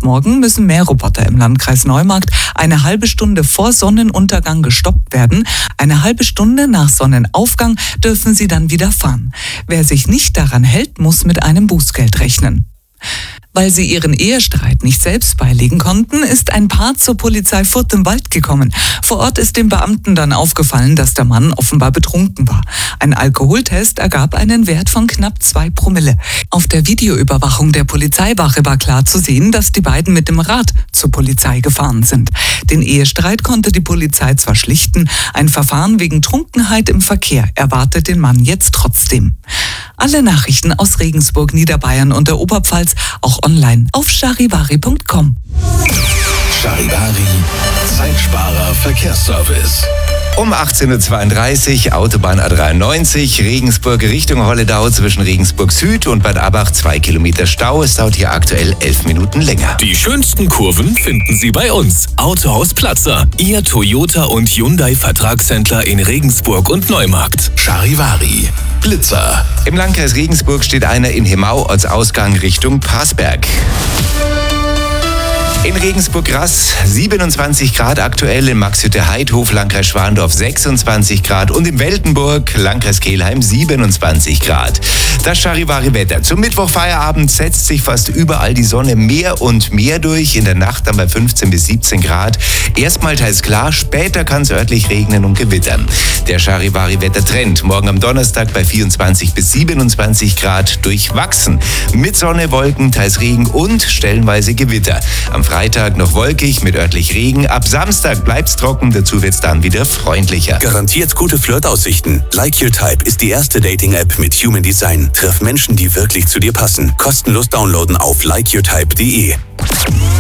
Morgen müssen Mähroboter im Landkreis Neumarkt eine halbe Stunde vor Sonnenuntergang gestoppt werden. Eine halbe Stunde nach Sonnenaufgang dürfen sie dann wieder fahren. Wer sich nicht daran hält, muss mit einem Bußgeld rechnen. Weil sie ihren Ehestreit nicht selbst beilegen konnten, ist ein Paar zur Polizei Furth im Wald gekommen. Vor Ort ist dem Beamten dann aufgefallen, dass der Mann offenbar betrunken war. Ein Alkoholtest ergab einen Wert von knapp 2 Promille. Auf der Videoüberwachung der Polizeiwache war klar zu sehen, dass die beiden mit dem Rad zur Polizei gefahren sind. Den Ehestreit konnte die Polizei zwar schlichten, ein Verfahren wegen Trunkenheit im Verkehr erwartet den Mann jetzt trotzdem. Alle Nachrichten aus Regensburg, Niederbayern und der Oberpfalz auch online auf charivari.com. Charivari, Zeitsparer Verkehrsservice. Um 18.32 Uhr, Autobahn A93, Regensburg Richtung Holledau zwischen Regensburg Süd und Bad Abach 2 Kilometer Stau. Es dauert hier aktuell 11 Minuten länger. Die schönsten Kurven finden Sie bei uns. Autohaus Platzer, Ihr Toyota und Hyundai Vertragshändler in Regensburg und Neumarkt. Charivari, Blitzer. Im Landkreis Regensburg steht einer in Hemau als Ausgang Richtung Parsberg. In Regensburg-Grass 27 Grad aktuell, in Maxhütte-Heidhof, Landkreis Schwandorf 26 Grad und in Weltenburg, Landkreis Kelheim 27 Grad. Das Charivari-Wetter. Zum Mittwoch-Feierabend setzt sich fast überall die Sonne mehr und mehr durch. In der Nacht dann bei 15 bis 17 Grad. Erstmal teils klar, später kann es örtlich regnen und gewittern. Der Charivari-Wettertrend. Morgen am Donnerstag bei 24 bis 27 Grad durchwachsen. Mit Sonne, Wolken, teils Regen und stellenweise Gewitter. Am Freitag noch wolkig mit örtlich Regen. Ab Samstag bleibt's trocken, dazu wird's dann wieder freundlicher. Garantiert gute Flirtaussichten. Like Your Type ist die erste Dating-App mit Human Design. Triff Menschen, die wirklich zu dir passen. Kostenlos downloaden auf likeyourtype.de.